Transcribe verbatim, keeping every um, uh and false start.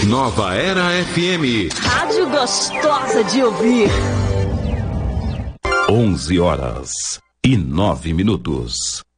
Nova Era F M. Rádio gostosa de ouvir. onze horas e nove minutos.